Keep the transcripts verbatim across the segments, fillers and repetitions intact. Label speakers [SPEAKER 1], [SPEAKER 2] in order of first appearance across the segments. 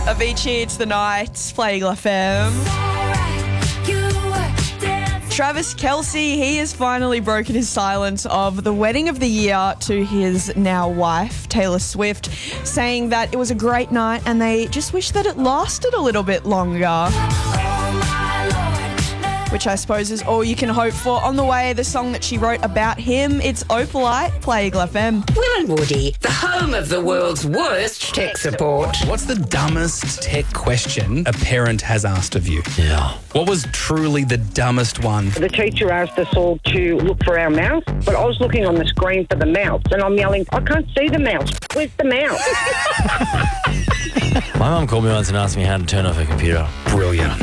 [SPEAKER 1] Avicii, It's the Night, Play Eagle F M. Travis Kelce, he has finally broken his silence of the wedding of the year to his now wife, Taylor Swift, saying that it was a great night and they just wish that it lasted a little bit longer. Which I suppose is all you can hope for. On the way, the song that she wrote about him, it's Opalite, Play Eagle F M.
[SPEAKER 2] Will and Woody, the home of the world's worst tech support.
[SPEAKER 3] What's the dumbest tech question a parent has asked of you?
[SPEAKER 4] Yeah.
[SPEAKER 3] What was truly the dumbest one?
[SPEAKER 5] The teacher asked us all to look for our mouse, but I was looking on the screen for the mouse, and I'm yelling, I can't see the mouse. Where's the mouse?
[SPEAKER 4] My mum called me once and asked me how to turn off her computer.
[SPEAKER 3] Brilliant.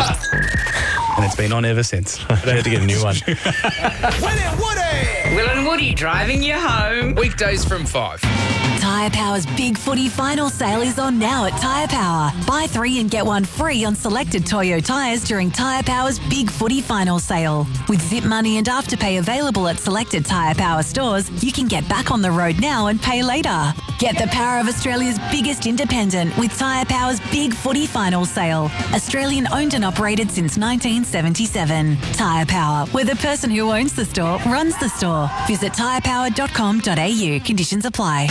[SPEAKER 3] And it's been on ever since.
[SPEAKER 4] I had to get a new one.
[SPEAKER 2] Will and Woody! Will and Woody driving you home.
[SPEAKER 3] Weekdays from five.
[SPEAKER 6] Tyre Power's Big Footy Final Sale is on now at Tyre Power. Buy three and get one free on selected Toyo tyres during Tyre Power's Big Footy Final Sale. With Zip Money and Afterpay available at selected Tyre Power stores, you can get back on the road now and pay later. Get the power of Australia's biggest independent with Tyre Power's Big Footy Final Sale. Australian owned and operated since nineteen seventy-seven. Tyre Power, where the person who owns the store runs the store. Visit tyre power dot com dot a u. Conditions apply.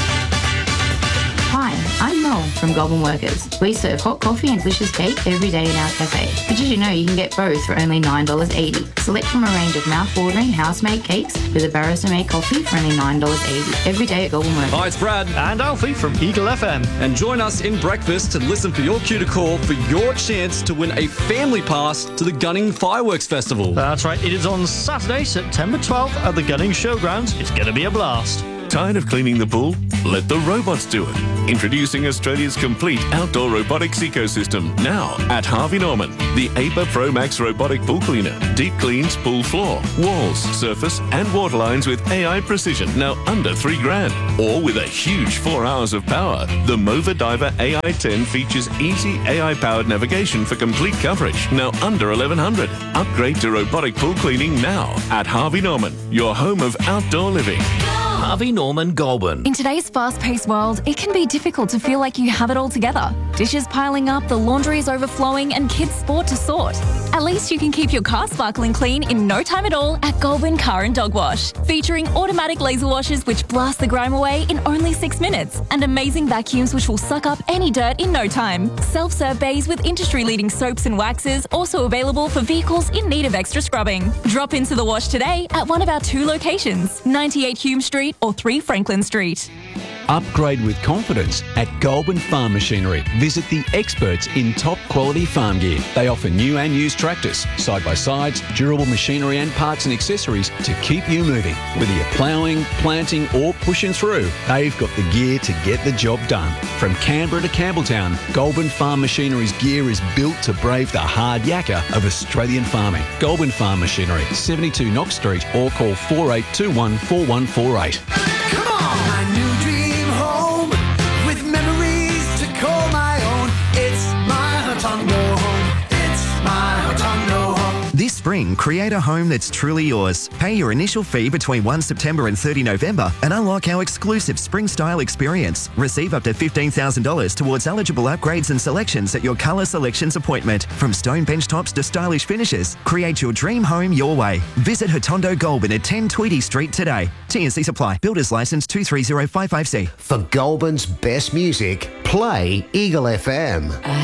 [SPEAKER 7] Hi, I'm Mel from Goulburn Workers. We serve hot coffee and delicious cake every day in our cafe. But did you know you can get both for only nine dollars eighty? Select from a range of mouth-watering house-made cakes with a barista-made coffee for only nine dollars eighty every day at Goulburn Workers.
[SPEAKER 8] Hi, it's Brad and Alfie from Eagle F M. And join us in breakfast to listen for your cue to call for your chance to win a family pass to the Gunning Fireworks Festival.
[SPEAKER 9] That's right. It is on Saturday, September twelfth at the Gunning Showgrounds. It's going to be a blast.
[SPEAKER 10] Tired of cleaning the pool? Let the robots do it. Introducing Australia's complete outdoor robotics ecosystem now at Harvey Norman. The A P A Pro Max robotic pool cleaner. Deep cleans pool floor, walls, surface and water lines with A I precision. Now under three grand. Or with a huge four hours of power. The Mova Diver A I ten features easy A I-powered navigation for complete coverage. Now under eleven hundred. Upgrade to robotic pool cleaning now at Harvey Norman. Your home of outdoor living.
[SPEAKER 4] Harvey Norman Goulburn.
[SPEAKER 11] In today's fast-paced world, it can be difficult to feel like you have it all together. Dishes piling up, the laundry is overflowing, and kids' sport to sort. At least you can keep your car sparkling clean in no time at all at Goulburn Car and Dog Wash. Featuring automatic laser washers which blast the grime away in only six minutes and amazing vacuums which will suck up any dirt in no time. Self-serve bays with industry-leading soaps and waxes also available for vehicles in need of extra scrubbing. Drop into the wash today at one of our two locations, ninety-eight Hume Street or three Franklin Street.
[SPEAKER 12] Upgrade with confidence at Goulburn Farm Machinery. Visit the experts in top quality farm gear. They offer new and used tractors, side-by-sides, durable machinery and parts and accessories to keep you moving. Whether you're ploughing, planting or pushing through, they've got the gear to get the job done. From Canberra to Campbelltown, Goulburn Farm Machinery's gear is built to brave the hard yakka of Australian farming. Goulburn Farm Machinery, seventy-two Knox Street or call four eight two one, four one four eight.
[SPEAKER 13] Come on! My new dream home with memories to call my own. It's my Hotondo home. It's my Hotondo home.
[SPEAKER 14] This spring, create a home that's truly yours. Pay your initial fee between the first of September and thirtieth of November and unlock our exclusive spring style experience. Receive up to fifteen thousand dollars towards eligible upgrades and selections at your colour selections appointment. From stone bench tops to stylish finishes, create your dream home your way. Visit Hotondo Goulburn at ten Tweedy Street today. T and C supply. Builders licence two three zero five five C.
[SPEAKER 15] For Goulburn's best music, play Eagle F M.